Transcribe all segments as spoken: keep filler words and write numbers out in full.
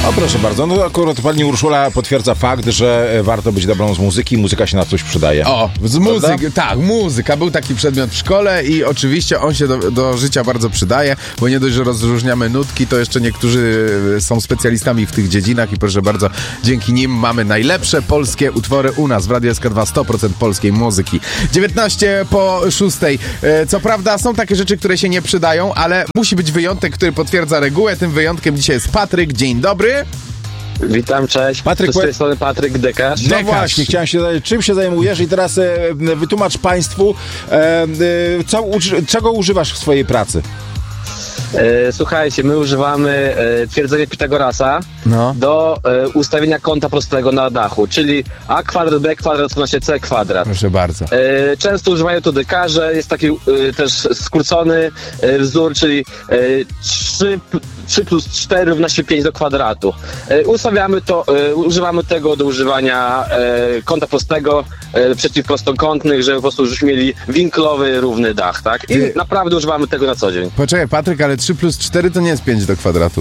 O, proszę bardzo, no akurat pani Urszula potwierdza fakt, że warto być dobrą z muzyki, muzyka się na coś przydaje. O, z muzyki, tak, muzyka. Był taki przedmiot w szkole i oczywiście on się do, do życia bardzo przydaje, bo nie dość, że rozróżniamy nutki, to jeszcze niektórzy są specjalistami w tych dziedzinach i proszę bardzo, dzięki nim mamy najlepsze polskie utwory u nas w Radiu S K dwa, sto procent polskiej muzyki. dziewiętnaście po szóstej. Co prawda są takie rzeczy, które się nie przydają, ale musi być wyjątek, który potwierdza regułę. Tym wyjątkiem dzisiaj jest Patryk. Dzień dobry. Witam, cześć. Patryk, z tej strony Patryk Dekarz. No właśnie, chciałem się zapytać, czym się zajmujesz i teraz e, wytłumacz państwu, e, e, co, uży, czego używasz w swojej pracy. E, słuchajcie, my używamy e, twierdzenia Pitagorasa No. do e, ustawienia kąta prostego na dachu, czyli a kwadrat, b kwadrat równa się c kwadrat. Proszę bardzo. E, często używają to dekarze, jest taki e, też skrócony e, wzór, czyli e, trzy plus cztery równa się pięć do kwadratu. E, ustawiamy to, e, używamy tego do używania e, kąta prostego e, przeciwprostokątnych, żeby po prostu już mieli winklowy, równy dach, tak? I Ty- naprawdę używamy tego na co dzień. Poczekaj, Patryk, ale trzy plus cztery to nie jest pięć do kwadratu.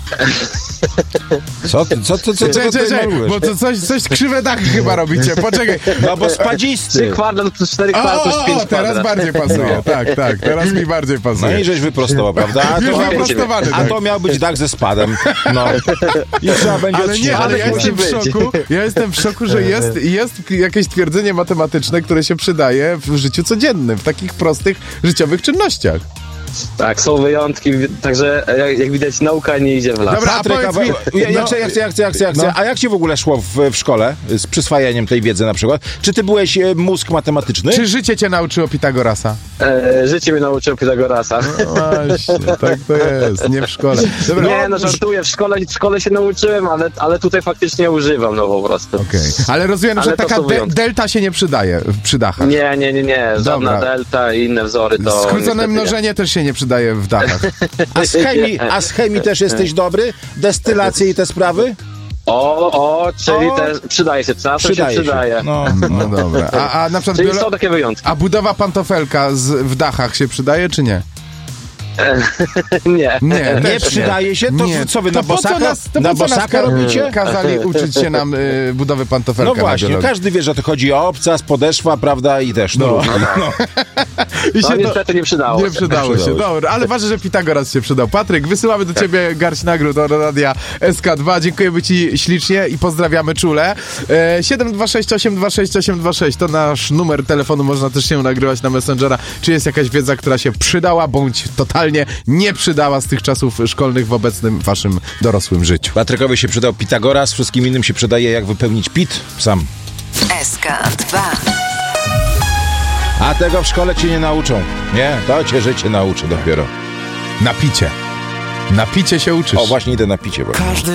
Co ty, co, co, co, co Czekaj, ty czekaj, malujesz? bo to coś, coś krzywe dachy chyba robicie. Poczekaj. No bo trzy spadzisty. kwadrat plus cztery O, kwadrat plus o, pięć o, teraz kwadrat. bardziej pasuje. Tak, tak, teraz mi bardziej No pasuje. i żeś wyprostował, prawda? A Już to, miał być, wyprostowany, a tak. to miał być dach ze spadem. No. I trzeba będzie Ale nie, odcinać. ale ja musi jestem w być. szoku, ja jestem w szoku, że jest, jest jakieś twierdzenie matematyczne, które się przydaje w życiu codziennym, w takich prostych życiowych czynnościach. Tak, są wyjątki, także jak, jak widać nauka nie idzie w las. Dobra, a Patryk, a, powiedz mi... ja, ja no, chcę, ja chcę, ja chcę, ja chcę, ja chcę. no. A jak ci w ogóle szło w, w szkole z przyswajaniem tej wiedzy na przykład? Czy ty byłeś e, mózg matematyczny? Czy życie cię nauczyło Pitagorasa? E, życie mnie nauczyło Pitagorasa. No właśnie, tak to jest, nie w szkole. Dobra, Nie, no żartuję, w szkole, w szkole się nauczyłem, ale, ale tutaj faktycznie używam, no po prostu. Okej. Ale rozumiem, Ale że to taka są de- wyjątki. delta się nie przydaje przy dachach. Nie, nie, nie, nie, żadna Dobra. delta i inne wzory to... Skrócone niestety nie. mnożenie też się nie przydaje w dachach. A z chemii, a z chemii też jesteś dobry? Destylacje i te sprawy? O, o, czyli O. też przydaje się, czasem Przydaje się przydaje. się. No. No dobra. A, a na przykład Czyli biolo- są takie wyjątki. a budowa pantofelka z, w dachach się przydaje, czy nie? Nie. Nie, Nie też przydaje się? To Nie. co wy, To na po co bosaka, nas- to na po co nas bosaka ka- robicie? Kazali uczyć się nam y, budowy pantofelka. No na właśnie, biologii. każdy wie, że to chodzi o obcas, podeszwa, prawda, i też. No, no. No. I No się to- niestety nie przydało Nie się. przydało się, dobra, ale ważne, że Pitagoras się przydał. Patryk, wysyłamy do ciebie garść nagród od Radia S K dwa. Dziękujemy ci ślicznie i pozdrawiamy czule. E, siedem dwa sześć osiem dwa sześć osiem dwa sześć to nasz numer telefonu, można też się nagrywać na Messengera. Czy jest jakaś wiedza, która się przydała, bądź totalnie nie przydała z tych czasów szkolnych w obecnym waszym dorosłym życiu? Patrykowi się przydał Pitagoras, wszystkim innym się przydaje, jak wypełnić pit sam. S K dwa. A tego w szkole cię nie nauczą. Nie, to cię życie nauczy dopiero. Na picie. Na picie się uczysz. O, właśnie idę na picie. Bo...